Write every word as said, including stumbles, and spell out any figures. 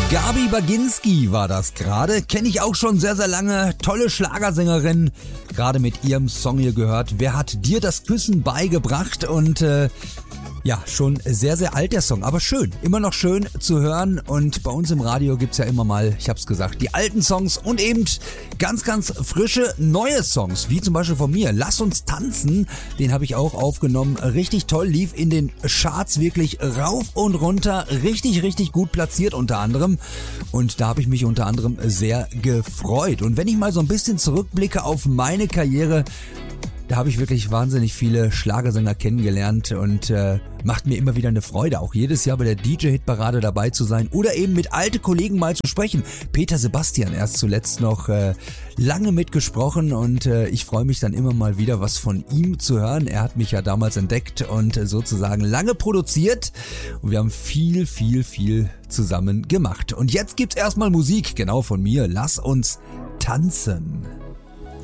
Gabi Baginski war das gerade, kenne ich auch schon sehr, sehr lange, tolle Schlagersängerin, gerade mit ihrem Song hier gehört, wer hat dir das Küssen beigebracht und äh, ja, schon sehr, sehr alt der Song, aber schön, immer noch schön zu hören und bei uns im Radio gibt's ja immer mal, ich hab's gesagt, die alten Songs und eben ganz, ganz frische neue Songs, wie zum Beispiel von mir, Lass uns tanzen, den habe ich auch aufgenommen, richtig toll, lief in den Charts wirklich rauf und runter, richtig, richtig gut platziert unter anderem und da habe ich mich unter anderem sehr gefreut und wenn ich mal so ein bisschen zurückblicke auf meine Karriere, da habe ich wirklich wahnsinnig viele Schlagersänger kennengelernt und äh, macht mir immer wieder eine Freude, auch jedes Jahr bei der D J-Hitparade dabei zu sein oder eben mit alten Kollegen mal zu sprechen. Peter Sebastian erst zuletzt noch äh, lange mitgesprochen und äh, ich freue mich dann immer mal wieder was von ihm zu hören. Er hat mich ja damals entdeckt und äh, sozusagen lange produziert und wir haben viel, viel, viel zusammen gemacht. Und jetzt gibt's erstmal Musik, genau von mir. Lass uns tanzen.